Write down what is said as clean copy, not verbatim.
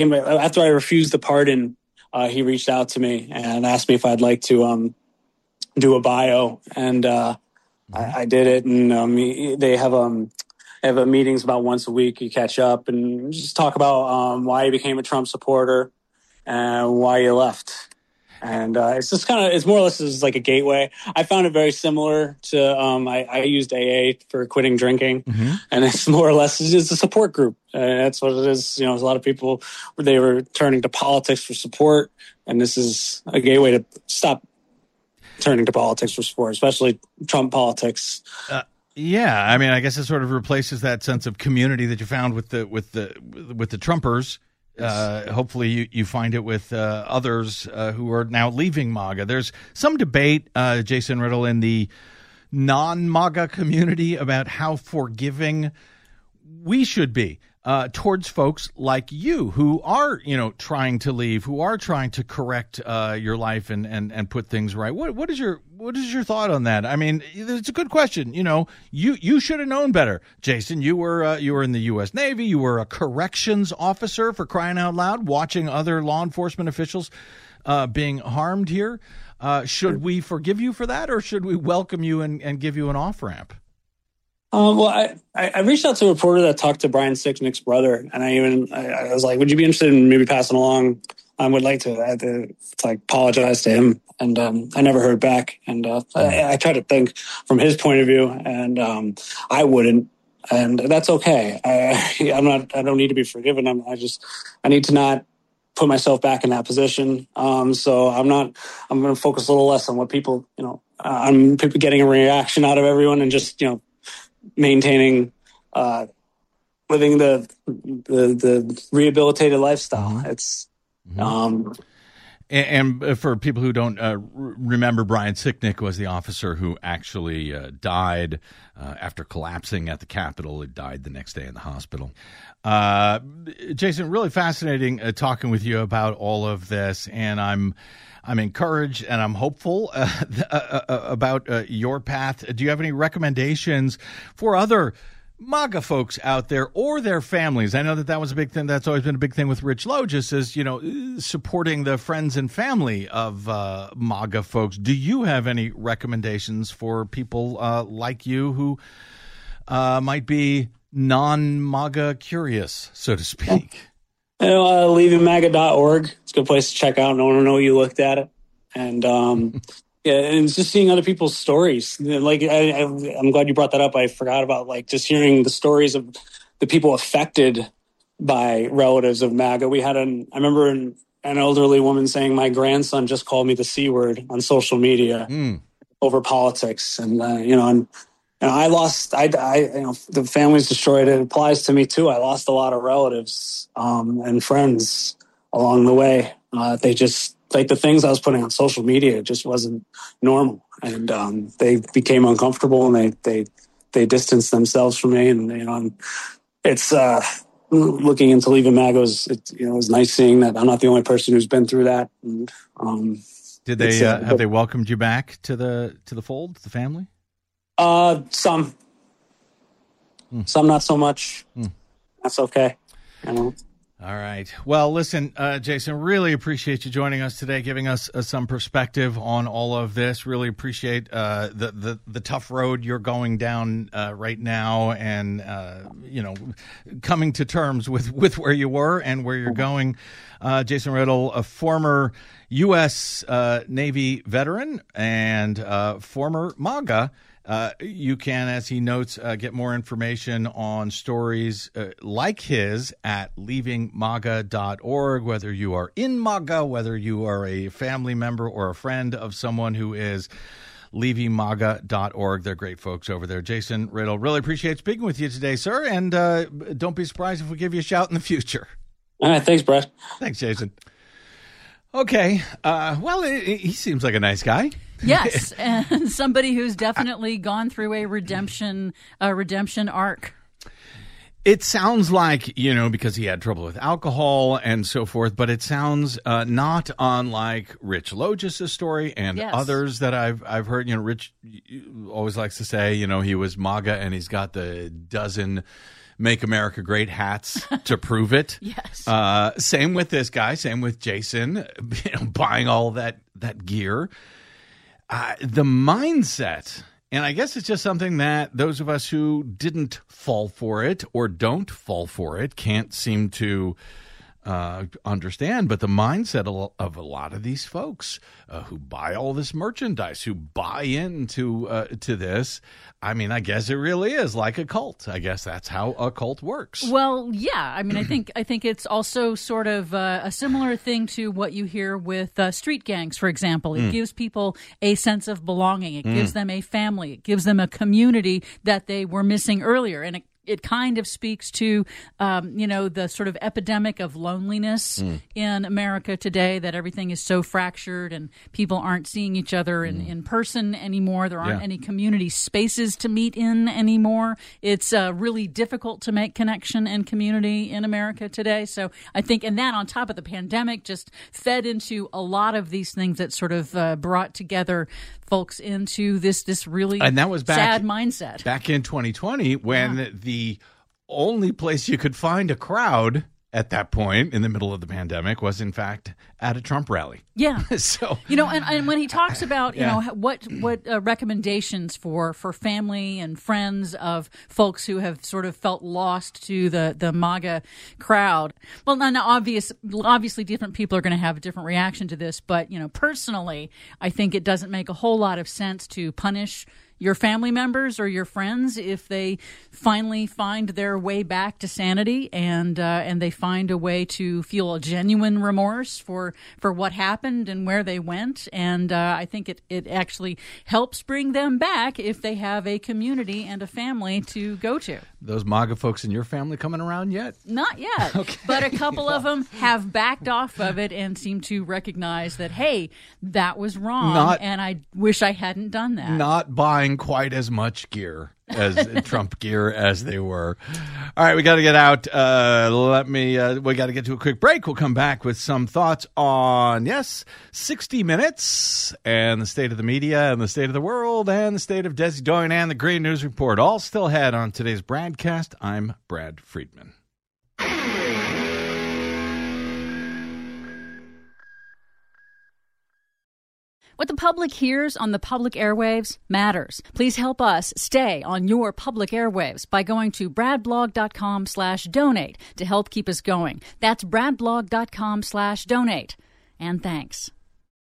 after I refused the pardon, he reached out to me and asked me if I'd like to do a bio, and I did it. And they have meetings about once a week. You catch up and just talk about why you became a Trump supporter and why you left. And it's just it's more or less is like a gateway. I found it very similar to I used AA for quitting drinking, and it's more or less it's a support group. That's what it is. You know, there's a lot of people they were turning to politics for support, and this is a gateway to stop turning to politics for support, especially Trump politics. Yeah, I mean, I guess it sort of replaces that sense of community that you found with the Trumpers. Hopefully you find it with others who are now leaving MAGA. There's some debate, Jason Riddle, in the non-MAGA community about how forgiving we should be towards folks like you who are, trying to leave, who are trying to correct your life and put things right. What is your thought on that? I mean, it's a good question. You should have known better, Jason. You were in the U.S. Navy. You were a corrections officer, for crying out loud, watching other law enforcement officials being harmed here. Should we forgive you for that, or should we welcome you and give you an off-ramp? Well, I reached out to a reporter that talked to Brian Sicknick's brother, and I was like, would you be interested in maybe passing along? I would like to. I had to apologize to him, and I never heard back. And I tried to think from his point of view, and I wouldn't, and that's okay. I don't need to be forgiven. I need to not put myself back in that position. So I'm going to focus a little less on what people, on people getting a reaction out of everyone, and just maintaining living the rehabilitated lifestyle. It's and for people who don't remember, Brian Sicknick was the officer who actually died after collapsing at the Capitol. He died the next day in the hospital. Jason, really fascinating talking with you about all of this, and I'm encouraged and I'm hopeful about your path. Do you have any recommendations for other MAGA folks out there or their families? I know that was a big thing. That's always been a big thing with Rich Logis is, supporting the friends and family of MAGA folks. Do you have any recommendations for people like you who might be non-MAGA curious, so to speak? LeavingMAGA.org. It's a good place to check out. No one will know you looked at it. And and it's just seeing other people's stories. Like I'm glad you brought that up. I forgot about just hearing the stories of the people affected by relatives of MAGA. I remember an elderly woman saying, "My grandson just called me the C word on social media over politics," and I lost. The family's destroyed. It applies to me too. I lost a lot of relatives and friends along the way. They just the things I was putting on social media just wasn't normal, and they became uncomfortable, and they distanced themselves from me. And it's looking into leaving MAGA. It was nice seeing that I'm not the only person who's been through that. And, did they have they welcomed you back to the fold, the family? Some not so much. That's okay. All right. Well, listen, Jason, really appreciate you joining us today, giving us some perspective on all of this. Really appreciate the tough road you're going down right now, and coming to terms with where you were and where you're going. Jason Riddle, a former U.S. Navy veteran and former MAGA. You can, as he notes, get more information on stories like his at leavingmaga.org, whether you are in MAGA, whether you are a family member or a friend of someone who is. leavingmaga.org. They're great folks over there. Jason Riddle, really appreciate speaking with you today, sir, and don't be surprised if we give you a shout in the future. All right, thanks, Brett. Thanks, Jason. Okay, well, he seems like a nice guy. Yes, and somebody who's definitely gone through a redemption arc. It sounds like, because he had trouble with alcohol and so forth, but it sounds not unlike Rich Logis' story and others that I've heard. Rich always likes to say, he was MAGA and he's got the dozen Make America Great hats to prove it. Yes. Same with this guy. Same with Jason, buying all that gear. The mindset, and I guess it's just something that those of us who didn't fall for it or don't fall for it can't seem to understand, but the mindset of a lot of these folks who buy all this merchandise, who buy into to this, I mean, I guess it really is like a cult. I guess that's how a cult works. Well, yeah. I mean, I think it's also sort of a similar thing to what you hear with street gangs, for example. It gives people a sense of belonging. It gives them a family. It gives them a community that they were missing earlier, and it kind of speaks to, the sort of epidemic of loneliness in America today, that everything is so fractured and people aren't seeing each other in person anymore. There aren't any community spaces to meet in anymore. It's really difficult to make connection and community in America today. So I think, and that on top of the pandemic just fed into a lot of these things that sort of brought together folks into this really and that was sad mindset. Back in 2020 when the only place you could find a crowd at that point in the middle of the pandemic was in fact at a Trump rally. Yeah. So and when he talks about what recommendations for family and friends of folks who have sort of felt lost to the MAGA crowd, well, now obviously different people are going to have a different reaction to this, but personally, I think it doesn't make a whole lot of sense to punish your family members or your friends if they finally find their way back to sanity and they find a way to feel a genuine remorse for what happened and where they went. And I think it actually helps bring them back if they have a community and a family to go to. Those MAGA folks in your family coming around yet? Not yet. Okay. But a couple of them have backed off of it and seem to recognize that, hey, that was wrong, and I wish I hadn't done that. Not buying quite as much gear as Trump gear as they were. All right, we got to get out. We got to get to a quick break. We'll come back with some thoughts on 60 Minutes and the state of the media and the state of the world and the state of Desi Doyen and the Green News Report. All still ahead on today's Bradcast. I'm Brad Friedman. What the public hears on the public airwaves matters. Please help us stay on your public airwaves by going to bradblog.com/donate to help keep us going. That's bradblog.com/donate. And thanks.